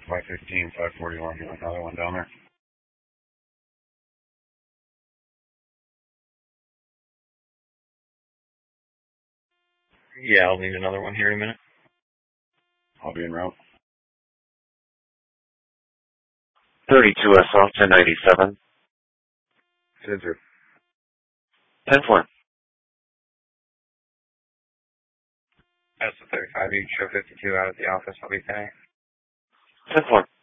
515, 541. You want another one down there? Yeah, I'll need another one here in a minute. I'll be en route. 32 SL 1097. 10-0. 10-4. That's the 35. You can show 52 out at the office. I'll be paying. 10-4.